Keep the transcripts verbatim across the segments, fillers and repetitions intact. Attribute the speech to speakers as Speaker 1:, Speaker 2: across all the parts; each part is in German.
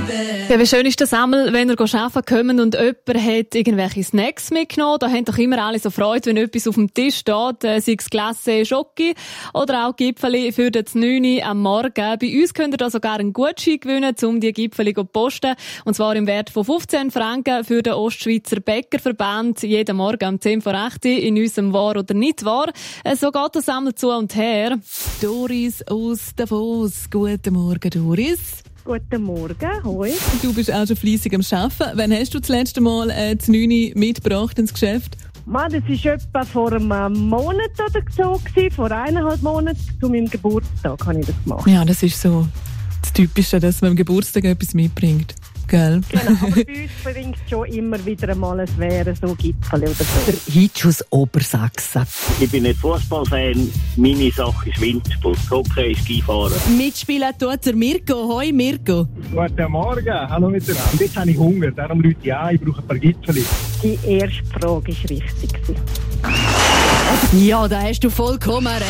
Speaker 1: Ja, wie schön ist das einmal, wenn ihr arbeiten kommt und jemand hat irgendwelche Snacks mitgenommen. Da haben doch immer alle so Freude, wenn etwas auf dem Tisch steht, äh, sei es Glasse, Schoki oder auch Gipfeli für das neun Uhr am Morgen. Bei uns könnt ihr da sogar einen Gutschein gewinnen, um die Gipfeli zu posten. Und zwar im Wert von fünfzehn Franken für den Ostschweizer Bäckerverband. Jeden Morgen um zehn vor acht in unserem Wahr oder nicht wahr. Äh, so geht das einmal zu und her.
Speaker 2: Doris aus Davos. Guten Morgen, Doris.
Speaker 3: Guten Morgen, hoi.
Speaker 2: Du bist auch schon fleissig am Arbeiten. Wann hast du das letzte Mal äh, das neun Uhr mitgebracht ins Geschäft?
Speaker 3: Man, das war etwa vor einem Monat oder so, gewesen, vor eineinhalb Monaten, zu meinem Geburtstag habe ich das gemacht.
Speaker 2: Ja, das ist so das Typische, dass man am Geburtstag etwas mitbringt. Gell?
Speaker 3: Genau, aber bei uns bringt es schon immer wieder einmal, es wäre so Gipfel oder so.
Speaker 4: Der Hitsch aus Obersachsen.
Speaker 5: Ich bin nicht Fußballfan, meine Sache ist Wintersport, Hockey, Skifahren.
Speaker 2: Mitspielen tut der Mirko. Hoi Mirko.
Speaker 6: Guten Morgen, hallo miteinander. Jetzt habe ich Hunger, darum rufe ich an, ich brauche ein paar Gipfeli.
Speaker 3: Die erste Frage war richtig.
Speaker 2: Ja, da hast du vollkommen recht.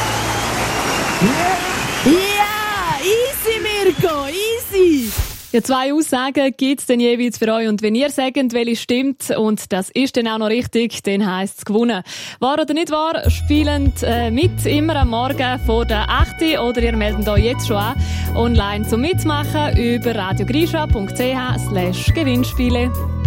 Speaker 2: Ja, yeah, easy Mirko, easy.
Speaker 1: Ja, zwei Aussagen gibt's denn jeweils für euch. Und wenn ihr sagt, welche stimmt, und das ist dann auch noch richtig, dann heisst es gewonnen. Wahr oder nicht wahr, spielend äh, mit, immer am Morgen vor der acht Uhr, oder ihr meldet euch jetzt schon an, online zum Mitmachen über radiogrisha punkt c h slash Gewinnspiele.